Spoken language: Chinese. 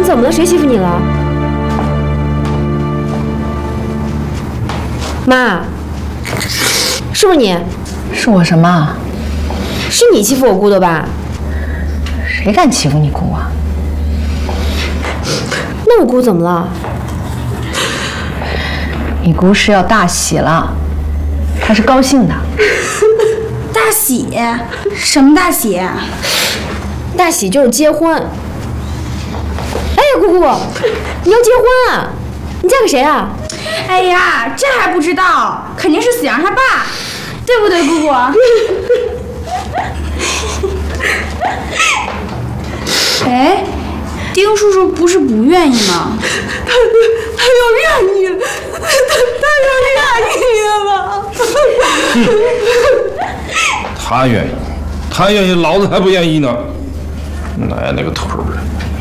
怎么了？谁欺负你了？妈，是不是你？ 是我什么？ 是你欺负我姑的吧？ 谁敢欺负你姑啊？ 那我姑怎么了？ 你姑是要大喜了，她是高兴的。 大喜？什么大喜？ 大喜就是结婚。哎呀，姑姑，你要结婚啊？你嫁给谁啊？ 哎呀，这还不知道，肯定是死阳他爸，对不对，姑姑？哎，丁叔叔不是不愿意吗？他又愿意了，他又愿意了。 他愿意，老子还不愿意呢。那个头儿，